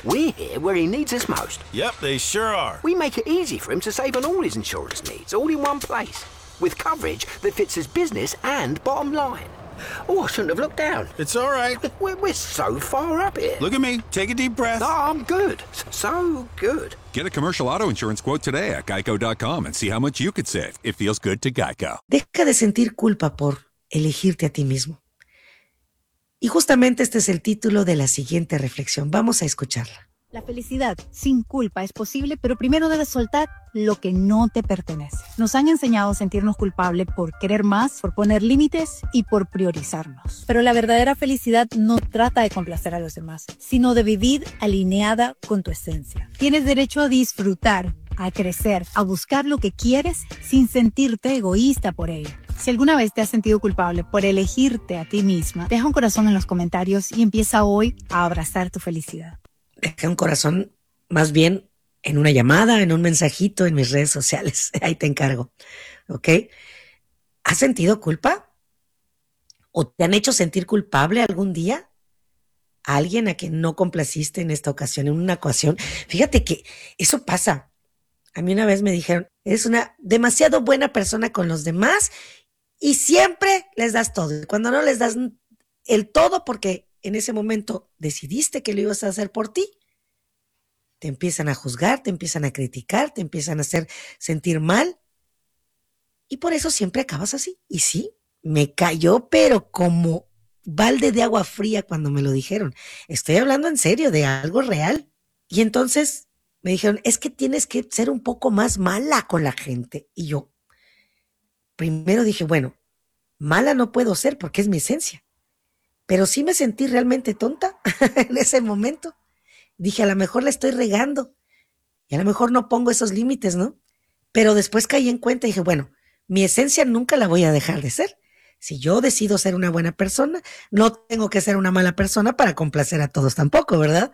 We're here where he needs us most. Yep, they sure are. We make it easy for him to save on all his insurance needs, all in one place, with coverage that fits his business and bottom line. Oh, I shouldn't have looked down. It's all right. We're so far up here. Look at me. Take a deep breath. No, I'm good. So good. Get a commercial auto insurance quote today at geico.com and see how much you could save. It feels good to Geico. Deja de sentir culpa por elegirte a ti mismo. Y justamente este es el título de la siguiente reflexión. Vamos a escucharla. La felicidad sin culpa es posible, pero primero debes soltar lo que no te pertenece. Nos han enseñado a sentirnos culpables por querer más, por poner límites y por priorizarnos. Pero la verdadera felicidad no trata de complacer a los demás, sino de vivir alineada con tu esencia. Tienes derecho a disfrutar, a crecer, a buscar lo que quieres sin sentirte egoísta por ello. Si alguna vez te has sentido culpable por elegirte a ti misma, deja un corazón en los comentarios y empieza hoy a abrazar tu felicidad. Deja un corazón más bien en una llamada, en un mensajito en mis redes sociales. Ahí te encargo. ¿Ok? ¿Has sentido culpa? ¿O te han hecho sentir culpable algún día? ¿A alguien a quien no complaciste en esta ocasión, en una ocasión? Fíjate que eso pasa. A mí una vez me dijeron, eres una demasiado buena persona con los demás y siempre les das todo. Cuando no les das el todo porque en ese momento decidiste que lo ibas a hacer por ti, te empiezan a juzgar, te empiezan a criticar, te empiezan a hacer sentir mal y por eso siempre acabas así. Y sí, me cayó pero como balde de agua fría cuando me lo dijeron. Estoy hablando en serio de algo real. Y entonces me dijeron, es que tienes que ser un poco más mala con la gente. Y yo primero dije, bueno, mala no puedo ser porque es mi esencia. Pero sí me sentí realmente tonta en ese momento. Dije, a lo mejor la estoy regando y a lo mejor no pongo esos límites, ¿no? Pero después caí en cuenta y dije, bueno, mi esencia nunca la voy a dejar de ser. Si yo decido ser una buena persona, no tengo que ser una mala persona para complacer a todos tampoco, ¿verdad?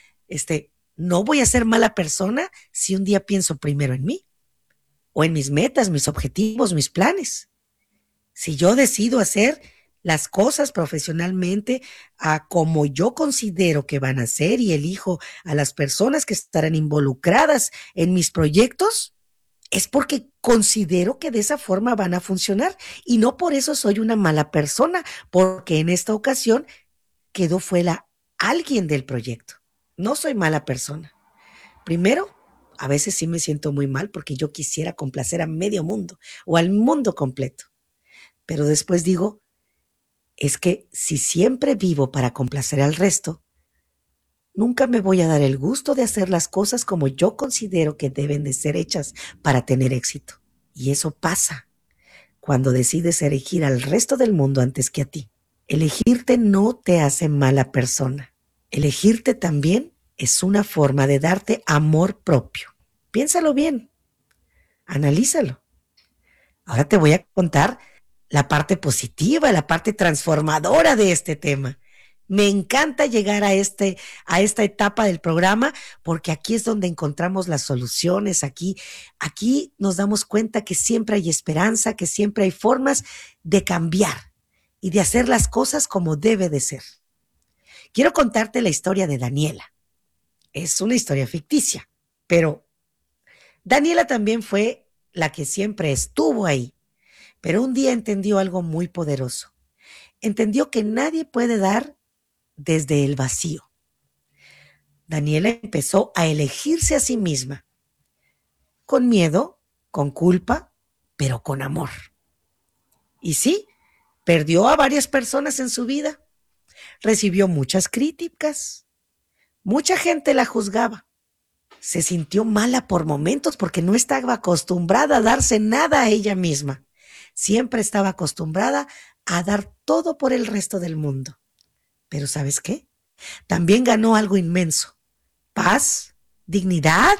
No voy a ser mala persona si un día pienso primero en mí o en mis metas, mis objetivos, mis planes. Si yo decido hacer las cosas profesionalmente a como yo considero que van a ser y elijo a las personas que estarán involucradas en mis proyectos, es porque considero que de esa forma van a funcionar y no por eso soy una mala persona, porque en esta ocasión quedó fuera alguien del proyecto. No soy mala persona. Primero, a veces sí me siento muy mal porque yo quisiera complacer a medio mundo o al mundo completo. Pero después digo, es que si siempre vivo para complacer al resto, nunca me voy a dar el gusto de hacer las cosas como yo considero que deben de ser hechas para tener éxito. Y eso pasa cuando decides elegir al resto del mundo antes que a ti. Elegirte no te hace mala persona. Elegirte también es una forma de darte amor propio. Piénsalo bien. Analízalo. Ahora te voy a contar la parte positiva, la parte transformadora de este tema. Me encanta llegar a esta etapa del programa porque aquí es donde encontramos las soluciones. Aquí nos damos cuenta que siempre hay esperanza, que siempre hay formas de cambiar y de hacer las cosas como debe de ser. Quiero contarte la historia de Daniela. Es una historia ficticia, pero Daniela también fue la que siempre estuvo ahí. Pero un día entendió algo muy poderoso. Entendió que nadie puede dar desde el vacío. Daniela empezó a elegirse a sí misma, con miedo, con culpa, pero con amor. Y sí, perdió a varias personas en su vida. Recibió muchas críticas. Mucha gente la juzgaba. Se sintió mala por momentos porque no estaba acostumbrada a darse nada a ella misma. Siempre estaba acostumbrada a dar todo por el resto del mundo. Pero ¿sabes qué? También ganó algo inmenso. Paz, dignidad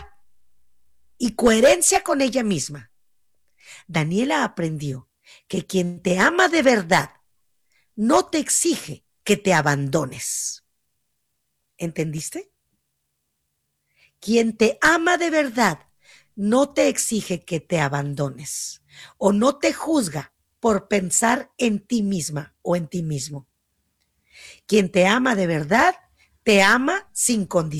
y coherencia con ella misma. Daniela aprendió que quien te ama de verdad no te exige que te abandones. ¿Entendiste? Quien te ama de verdad no te exige que te abandones o no te juzga por pensar en ti misma o en ti mismo. Quien te ama de verdad, te ama sin condición.